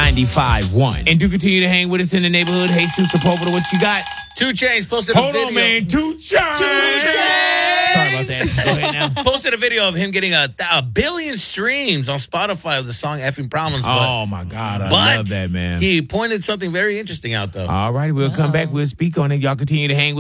95.1. And do continue to hang with us in the neighborhood. Hey, Jesus Sepulveda, what you got? 2 Chainz posted a video. Hold on, man. 2 Chainz. Sorry about that. Go ahead now. Posted a video of him getting a billion streams on Spotify of the song Effing Problems. Oh, my God. I love that, man. He pointed something very interesting out, though. All right. We'll come back. We'll speak on it. Y'all continue to hang with